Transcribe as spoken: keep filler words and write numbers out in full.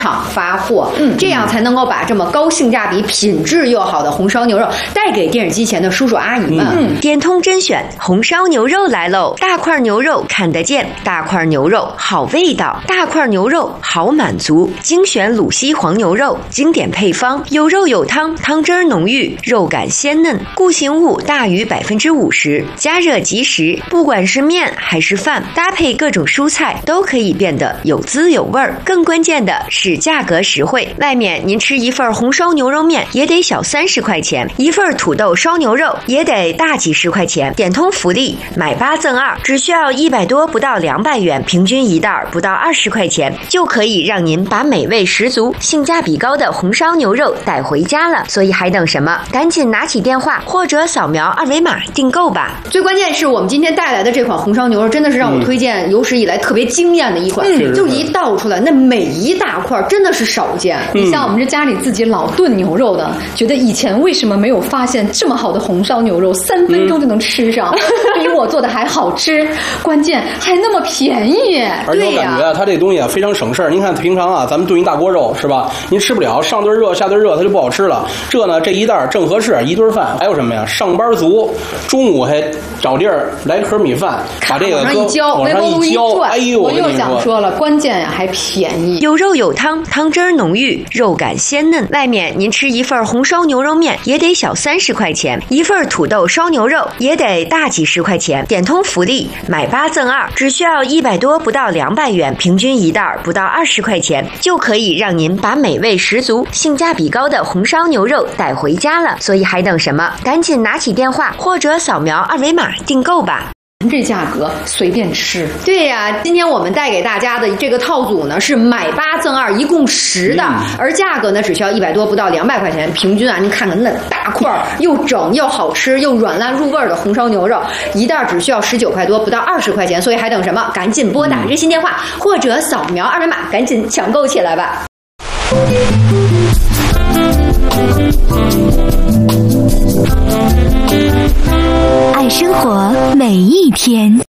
场发货，嗯，这样才能够把这么高性价比、品质又好的红烧牛肉带给电视机前的叔叔阿姨们。 嗯，点通甄选红烧牛肉来喽！大块牛肉看得见，大块牛肉好味道，大块牛肉好满足。精选鲁西黄牛肉，经典配方，有肉有汤，汤汁浓郁，肉感鲜嫩，固形物大于百分之五十，加热即食。不管是面还是饭，搭配各种蔬菜都可以变得有滋有味儿。更关键的是价格实惠，外面您吃一份红烧牛肉面也得小三十块钱，一份土豆烧牛肉也得大几十块钱。点通福利，买八赠二，只需要一百多不到两百元，平均一袋不到二十块钱，就可以让您把美味十足、性价比高的红烧牛肉带回家了。所以还等什么？赶紧拿起电话或者扫描二维码订购吧。 最关键是我们今天带来的这款红烧牛肉真的是让我推荐有史以来特别惊艳的一款，嗯、就一倒出来那每一大块真的是少见。 你、嗯、像我们这家里自己老炖牛肉的，觉得以前为什么没有发现这么好的红烧牛肉，三分钟就能吃上，嗯、比我做的还好吃，关键还那么便宜。 而且我感觉啊，它这东西啊非常省事儿。您看平常啊，咱们炖一大锅肉是吧？您吃不了，上顿热下顿热，它就不好吃了。这呢，这一袋正合适，一顿饭。还有什么呀？上班族中午还找地儿来盒米饭，把这个往上一浇， 往上一浇，哎呦， 我又想说了，关键呀还便宜， 有肉有汤，汤汁浓郁，肉感鲜嫩。外面您吃一份红烧牛肉面也得小三十块钱，一份土豆烧牛肉也得大几十块钱。点通福利，买八赠二，只需要一百多不到两百元，平均一袋不到二十块钱，就可以让您把美味十足、性价比高的红烧牛肉带回家了。所以还等什么？赶紧拿起电话或者扫描二维码订购吧。 这价格随便吃。 对呀、啊，今天我们带给大家的这个套组呢是买八赠二，一共十的，嗯、而价格呢只需要一百多不到两百块钱，平均啊，您看看那大块又整又好吃又软烂入味的红烧牛肉，一袋只需要十九块多不到二十块钱，所以还等什么？赶紧拨打热线电话、嗯、或者扫描二维码，赶紧抢购起来吧。 爱生活每一天。